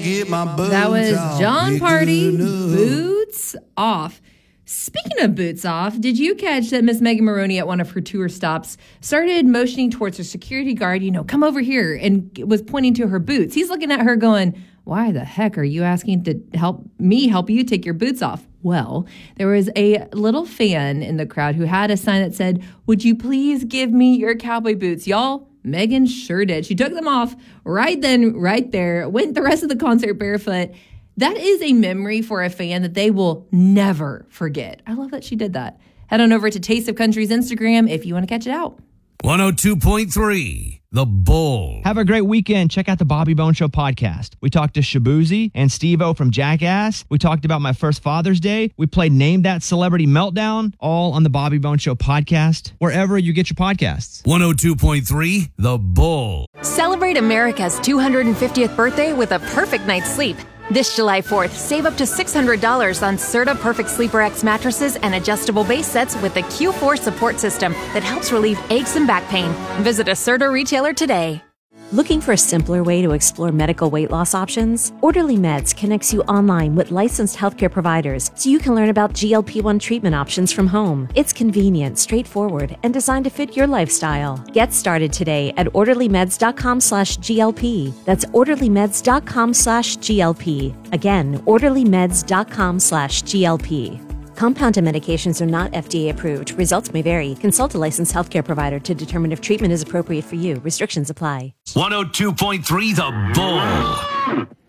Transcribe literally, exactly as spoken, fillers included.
can't get my boots That was off. John Be Party, good enough. Boots Off. Speaking of boots off, did you catch that Miss Megan Maroney at one of her tour stops started motioning towards her security guard, you know, come over here, and was pointing to her boots? He's looking at her going, why the heck are you asking to help me help you take your boots off? Well, there was a little fan in the crowd who had a sign that said, would you please give me your cowboy boots? Y'all, Megan sure did. She took them off right then, right there, went the rest of the concert barefoot. That is a memory for a fan that they will never forget. I love that she did that. Head on over to Taste of Country's Instagram if you want to catch it out. one oh two point three, The Bull. Have a great weekend. Check out the Bobby Bone Show podcast. We talked to Shabuzi and Steve-O from Jackass. We talked about my first Father's Day. We played Name That Celebrity Meltdown, all on the Bobby Bone Show podcast, wherever you get your podcasts. one oh two point three, The Bull. Celebrate America's two hundred fiftieth birthday with a perfect night's sleep. This July fourth, save up to six hundred dollars on Serta Perfect Sleeper X mattresses and adjustable base sets with the Q four support system that helps relieve aches and back pain. Visit a Serta retailer today. Looking for a simpler way to explore medical weight loss options? Orderly Meds connects you online with licensed healthcare providers so you can learn about G L P one treatment options from home. It's convenient, straightforward, and designed to fit your lifestyle. Get started today at orderlymeds.com slash GLP. That's orderlymeds.com slash GLP. Again, orderlymeds.com slash GLP. Compounded medications are not F D A approved. Results may vary. Consult a licensed healthcare provider to determine if treatment is appropriate for you. Restrictions apply. one oh two point three, The Bull.